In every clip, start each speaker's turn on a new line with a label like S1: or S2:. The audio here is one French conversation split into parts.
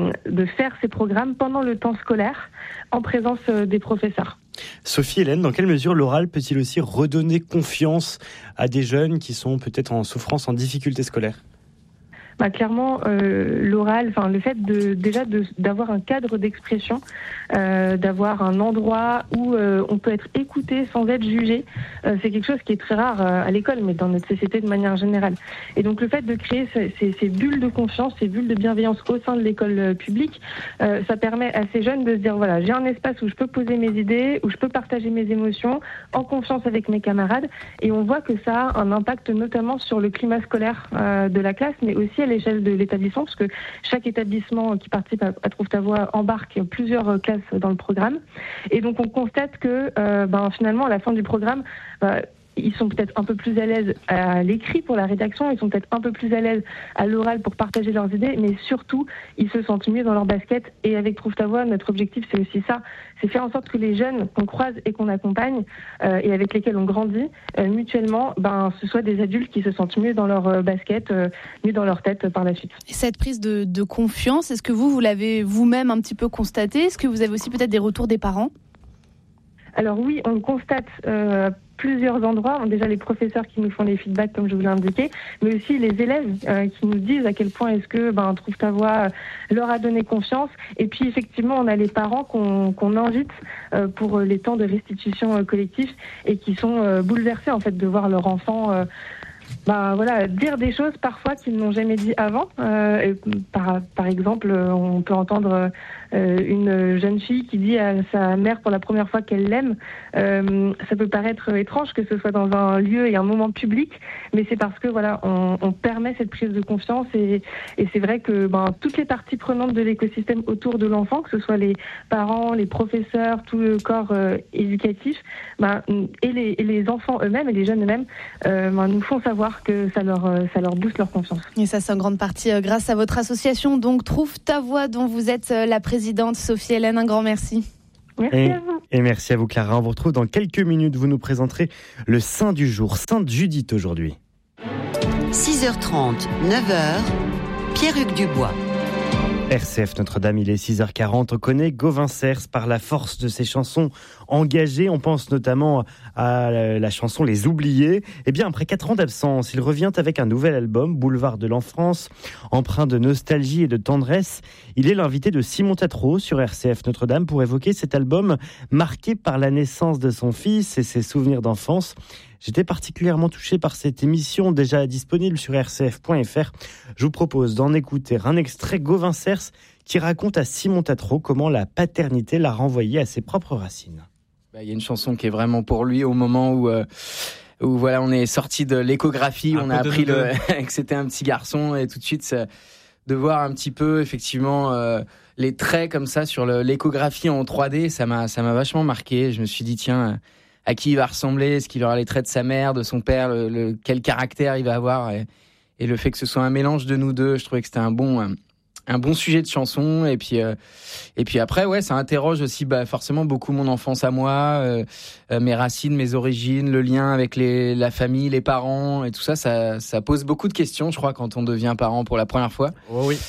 S1: de faire ces programmes pendant le temps scolaire en présence des professeurs.
S2: Sophie Hélène, dans quelle mesure l'oral peut-il aussi redonner confiance à des jeunes qui sont peut-être en souffrance, en difficulté scolaire ?
S1: Clairement, l'oral, le fait d'avoir un cadre d'expression, d'avoir un endroit où on peut être écouté sans être jugé, c'est quelque chose qui est très rare à l'école, mais dans notre société de manière générale. Et donc le fait de créer ces bulles de confiance, ces bulles de bienveillance au sein de l'école publique, ça permet à ces jeunes de se dire voilà, j'ai un espace où je peux poser mes idées, où je peux partager mes émotions, en confiance avec mes camarades, et on voit que ça a un impact notamment sur le climat scolaire de la classe, mais aussi à l'échelle de l'établissement, parce que chaque établissement qui participe à Trouve ta voix embarque plusieurs classes dans le programme. Et donc on constate que finalement à la fin du programme, ils sont peut-être un peu plus à l'aise à l'écrit pour la rédaction, ils sont peut-être un peu plus à l'aise à l'oral pour partager leurs idées, mais surtout, ils se sentent mieux dans leur basket. Et avec Trouve ta voix, notre objectif, c'est aussi ça, c'est faire en sorte que les jeunes qu'on croise et qu'on accompagne, et avec lesquels on grandit, mutuellement, ce soit des adultes qui se sentent mieux dans leur basket, mieux dans leur tête par la suite.
S3: Et cette prise de confiance, est-ce que vous l'avez vous-même un petit peu constaté ? Est-ce que vous avez aussi peut-être des retours des parents ?
S1: Alors oui, on le constate plusieurs endroits. Déjà les professeurs qui nous font les feedbacks, comme je vous l'ai indiqué, mais aussi les élèves qui nous disent à quel point est-ce que Trouve ta voix leur a donné confiance. Et puis effectivement, on a les parents qu'on invite pour les temps de restitution collective et qui sont bouleversés en fait de voir leur enfant dire des choses parfois qu'ils n'ont jamais dit avant. Par exemple, on peut entendre une jeune fille qui dit à sa mère pour la première fois qu'elle l'aime. Ça peut paraître étrange que ce soit dans un lieu et un moment public, mais c'est parce que on permet cette prise de confiance et c'est vrai que toutes les parties prenantes de l'écosystème autour de l'enfant, que ce soit les parents, les professeurs, tout le corps éducatif, et les enfants eux-mêmes et les jeunes eux-mêmes, nous font savoir que ça leur booste leur confiance.
S3: Et ça, c'est en grande partie grâce à votre association, donc Trouve ta voix, dont vous êtes la présidente. Sophie Hélène, un grand merci.
S1: Merci à vous.
S2: Et merci à vous, Clara. On vous retrouve dans quelques minutes. Vous nous présenterez le saint du jour, Sainte Judith aujourd'hui.
S4: 6h30, 9h, Pierre-Hugues Dubois.
S2: RCF Notre-Dame, il est 6h40. On connaît Gauvin Cers par la force de ses chansons engagées. On pense notamment à la chanson Les Oubliés. Eh bien, après 4 ans d'absence, il revient avec un nouvel album, Boulevard de l'Enfance, empreint de nostalgie et de tendresse. Il est l'invité de Simon Tatro sur RCF Notre-Dame pour évoquer cet album marqué par la naissance de son fils et ses souvenirs d'enfance. J'étais particulièrement touché par cette émission déjà disponible sur rcf.fr. Je vous propose d'en écouter un extrait. Gauvin Cers qui raconte à Simon Tatro comment la paternité l'a renvoyé à ses propres racines.
S5: Il y a une chanson qui est vraiment pour lui au moment où on est sorti de l'échographie, on a appris que c'était un petit garçon et tout de suite de voir un petit peu effectivement les traits comme ça sur l'échographie en 3D, ça m'a vachement marqué. Je me suis dit tiens, à qui il va ressembler, est-ce qu'il aura les traits de sa mère, de son père, quel caractère il va avoir et le fait que ce soit un mélange de nous deux, je trouvais que c'était un bon sujet de chanson et puis après ça interroge aussi forcément beaucoup mon enfance à moi, mes racines, mes origines, le lien avec la famille, les parents et tout ça ça pose beaucoup de questions, je crois, quand on devient parent pour la première fois.
S2: Oh oui.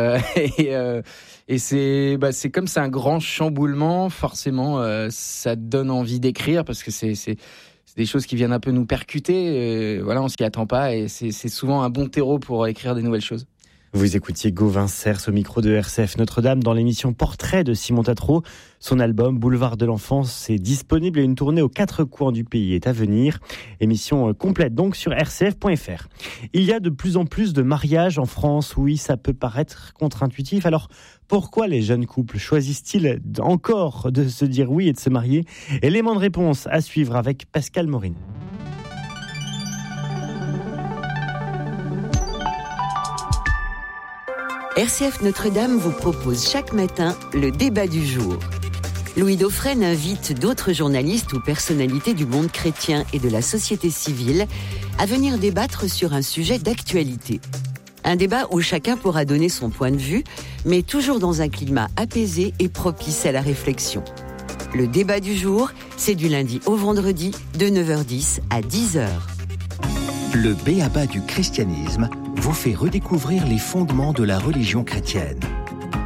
S5: Et c'est comme c'est un grand chamboulement, forcément ça donne envie d'écrire parce que c'est des choses qui viennent un peu nous percuter, on s'y attend pas et c'est souvent un bon terreau pour écrire des nouvelles choses.
S2: Vous écoutiez Gauvin Cers au micro de RCF Notre-Dame dans l'émission Portrait de Simon Tatro. Son album Boulevard de l'Enfance est disponible et une tournée aux 4 coins du pays est à venir. Émission complète donc sur rcf.fr. Il y a de plus en plus de mariages en France. Oui, ça peut paraître contre-intuitif. Alors pourquoi les jeunes couples choisissent-ils encore de se dire oui et de se marier ? Élément de réponse à suivre avec Pascal Morin.
S4: RCF Notre-Dame vous propose chaque matin le débat du jour. Louis Dauphren invite d'autres journalistes ou personnalités du monde chrétien et de la société civile à venir débattre sur un sujet d'actualité. Un débat où chacun pourra donner son point de vue, mais toujours dans un climat apaisé et propice à la réflexion. Le débat du jour, c'est du lundi au vendredi de 9h10 à 10h.
S6: Le b.a.-ba du christianisme vous fait redécouvrir les fondements de la religion chrétienne.